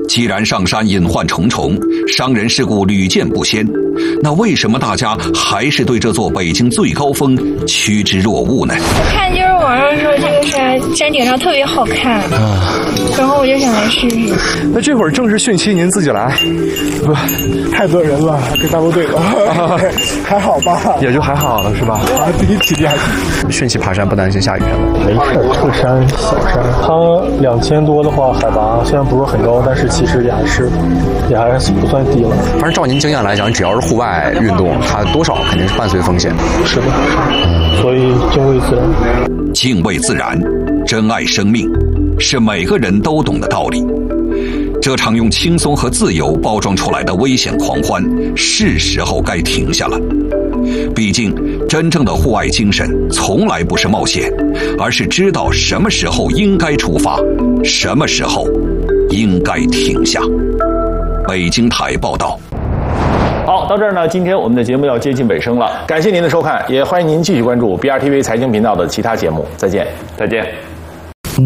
既然上山隐患重重，伤人事故屡见不鲜，那为什么大家还是对这座北京最高峰趋之若鹜呢？ 我看就是网上说这个山顶上特别好看然后我就想来试试。 那这会儿正是汛期，您自己来？ 不，太多人了，跟大部队了，还好吧？ 也就还好了，是吧？ 第一体力还行。 汛期爬山不担心下雨吗？ 没事，特山小山，它2000多的话，海拔虽然不是很高，但是其实也还不算低了。 反正照您经验来讲，只要是户外运动，它多少肯定是伴随风险。 是的，所以敬畏自然。 敬畏自然，珍爱生命，是每个人都懂的道理。这场用轻松和自由包装出来的危险狂欢，是时候该停下了。毕竟，真正的户外精神从来不是冒险，而是知道什么时候应该出发，什么时候应该停下。北京台报道。 好，到这儿呢，今天我们的节目要接近尾声了，感谢您的收看，也欢迎您继续关注 BRTV 财经频道的其他节目，再见。 再见。